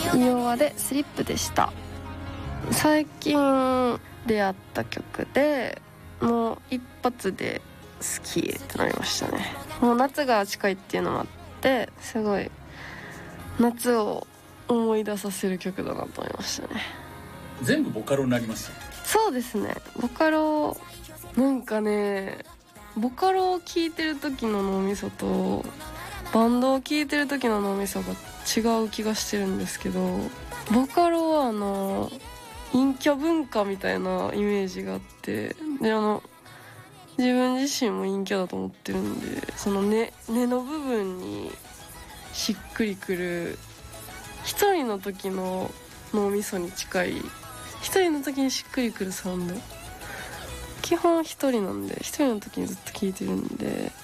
イオワでスリップでした。最近出会った曲でもう一発で好きってなりましたね。もう夏が近いっていうのもあってすごい夏を思い出させる曲だなと思いましたね。 全部ボカロになりました。 そうですね、ボカロなんかね、ボカロを聴いてる時の脳みそとバンドを聴いてる時の脳みそが違う気がしてるんですけど、ボカロは陰キャ文化みたいなイメージがあって、で自分自身も陰キャだと思ってるんで、その根の部分にしっくりくる一人の時の脳みそに近い、一人の時にしっくりくるサウンド、基本一人なんで一人の時にずっと聴いてるんで、